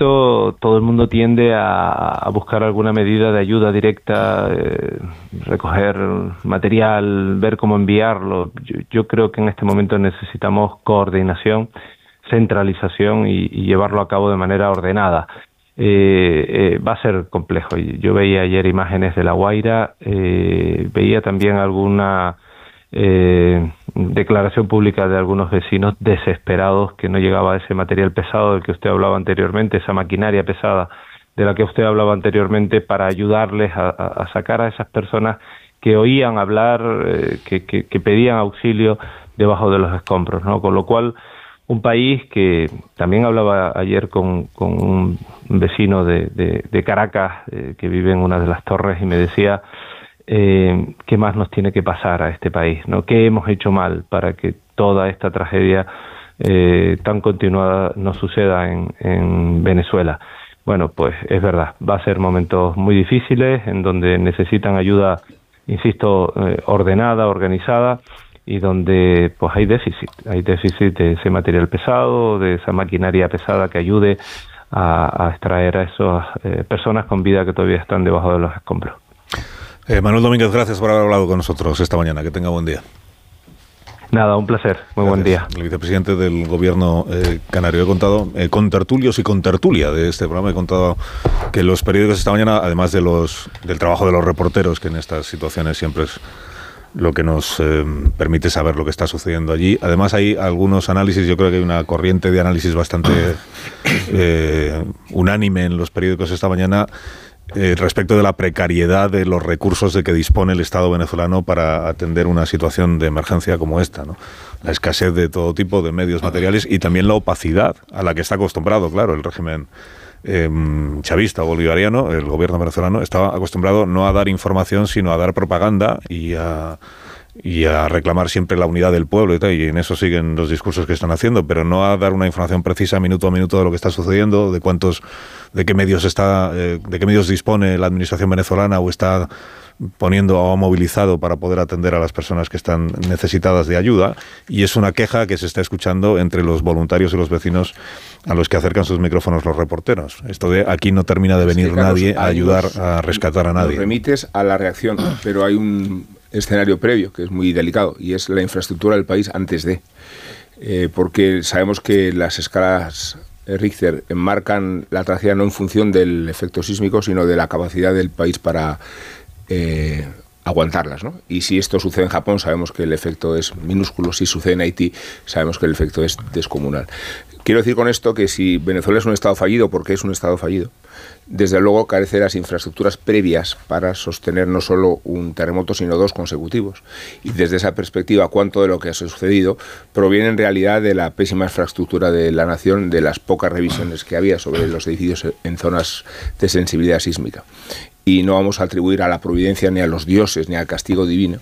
momento todo el mundo tiende a buscar alguna medida de ayuda directa, recoger material, ver cómo enviarlo. Yo creo que en este momento necesitamos coordinación, centralización y llevarlo a cabo de manera ordenada. Va a ser complejo. Yo veía ayer imágenes de La Guaira, veía también alguna declaración pública de algunos vecinos desesperados que no llegaba ese material pesado del que usted hablaba anteriormente, esa maquinaria pesada de la que usted hablaba anteriormente, para ayudarles a sacar a esas personas que oían hablar, que pedían auxilio debajo de los escombros, ¿no? Con lo cual, un país que también hablaba ayer con un vecino de Caracas, que vive en una de las torres, y me decía qué más nos tiene que pasar a este país, ¿no? ¿Qué hemos hecho mal para que toda esta tragedia tan continuada no suceda en Venezuela? Bueno, pues es verdad, va a ser momentos muy difíciles en donde necesitan ayuda, insisto, ordenada, organizada, y donde pues hay déficit de ese material pesado, de esa maquinaria pesada que ayude a extraer a esas personas con vida que todavía están debajo de los escombros. Manuel Domínguez, gracias por haber hablado con nosotros esta mañana. Que tenga buen día. Nada, un placer. Muy buen día. El vicepresidente del gobierno canario. He contado con tertulios y con tertulia de este programa. He contado que los periódicos esta mañana, además del trabajo de los reporteros, que en estas situaciones siempre es lo que nos permite saber lo que está sucediendo allí. Además hay algunos análisis, yo creo que hay una corriente de análisis bastante unánime en los periódicos esta mañana, respecto de la precariedad de los recursos de que dispone el Estado venezolano para atender una situación de emergencia como esta, ¿no? La escasez de todo tipo de medios materiales y también la opacidad a la que está acostumbrado, claro, el régimen chavista o bolivariano. El gobierno venezolano estaba acostumbrado no a dar información, sino a dar propaganda y a reclamar siempre la unidad del pueblo y en eso siguen los discursos que están haciendo, pero no a dar una información precisa minuto a minuto de lo que está sucediendo, de qué medios dispone la administración venezolana o está poniendo o movilizado para poder atender a las personas que están necesitadas de ayuda. Y es una queja que se está escuchando entre los voluntarios y los vecinos a los que acercan sus micrófonos los reporteros. Esto de aquí no termina de venir nadie a ayudar a rescatar a nadie. Nos remites a la reacción, pero hay un escenario previo que es muy delicado y es la infraestructura del país antes de, porque sabemos que las escalas Richter enmarcan la tragedia no en función del efecto sísmico, sino de la capacidad del país para aguantarlas, ¿no? Y si esto sucede en Japón, sabemos que el efecto es minúsculo. Si sucede en Haití, sabemos que el efecto es descomunal. Quiero decir con esto que si Venezuela es un Estado fallido, porque es un Estado fallido, desde luego carece de las infraestructuras previas para sostener no solo un terremoto, sino dos consecutivos. Y desde esa perspectiva, cuánto de lo que ha sucedido proviene en realidad de la pésima infraestructura de la nación, de las pocas revisiones que había sobre los edificios en zonas de sensibilidad sísmica. Y no vamos a atribuir a la providencia, ni a los dioses, ni al castigo divino,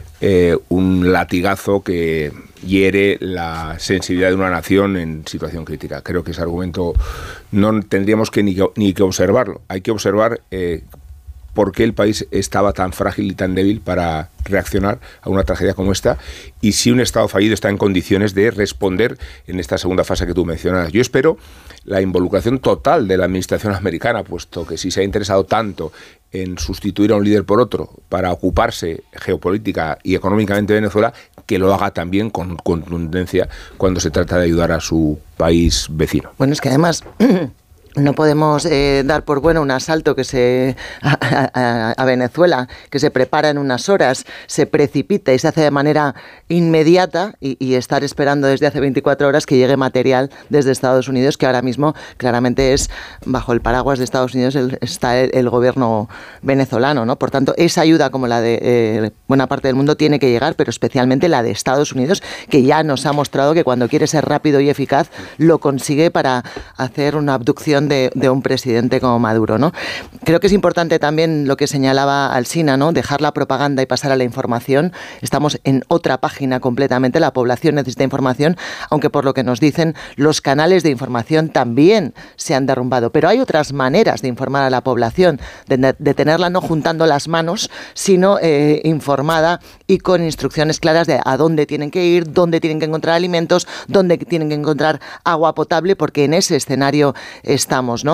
un latigazo que hiere la sensibilidad de una nación en situación crítica. Creo que ese argumento no tendríamos que ni que observarlo. Hay que observar por qué el país estaba tan frágil y tan débil para reaccionar a una tragedia como esta, y si un Estado fallido está en condiciones de responder en esta segunda fase que tú mencionas. Yo espero la involucración total de la administración americana, puesto que si se ha interesado tanto en sustituir a un líder por otro para ocuparse geopolítica y económicamente de Venezuela, que lo haga también con contundencia cuando se trata de ayudar a su país vecino. Bueno, es que además no podemos dar por bueno un asalto a Venezuela, que se prepara en unas horas, se precipita y se hace de manera inmediata y estar esperando desde hace 24 horas que llegue material desde Estados Unidos, que ahora mismo claramente es bajo el paraguas de Estados Unidos está el gobierno venezolano, ¿no? Por tanto, esa ayuda como la de buena parte del mundo tiene que llegar, pero especialmente la de Estados Unidos, que ya nos ha mostrado que cuando quiere ser rápido y eficaz lo consigue para hacer una abducción de un presidente como Maduro, ¿no? Creo que es importante también lo que señalaba Alsina, ¿no? Dejar la propaganda y pasar a la información. Estamos en otra página completamente. La población necesita información, aunque por lo que nos dicen, los canales de información también se han derrumbado. Pero hay otras maneras de informar a la población, de tenerla no juntando las manos, sino informada y con instrucciones claras de a dónde tienen que ir, dónde tienen que encontrar alimentos, dónde tienen que encontrar agua potable, porque en ese escenario estamos, ¿no?